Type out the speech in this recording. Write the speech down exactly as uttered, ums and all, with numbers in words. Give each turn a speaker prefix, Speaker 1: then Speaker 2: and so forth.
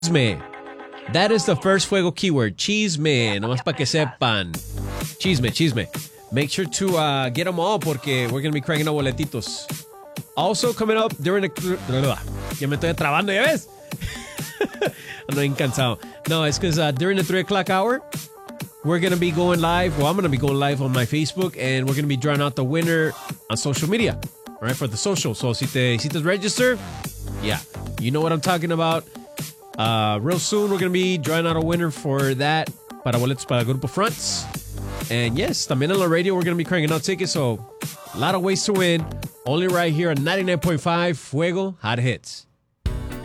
Speaker 1: Chisme. That is the first Fuego keyword. Chisme. Nomás para que sepan. Chisme, chisme. Make sure to uh, get them all porque we're going to be cranking out boletitos. Also coming up during the... Ya me estoy trabando, ¿ya ves? Ando bien cansado. No, it's because uh, during the three o'clock hour, we're going to be going live. Well, I'm going to be going live on my Facebook, and we're going to be drawing out the winner on social media. All right, for the social. So, si te, si te register, yeah, you know what I'm talking about. Uh, real soon, we're going to be drawing out a winner for that. Para boletos para Grupo Fronts. And yes, también on the radio, we're going to be cranking out tickets. So, a lot of ways to win. Only right here on ninety-nine point five Fuego Hot Hits.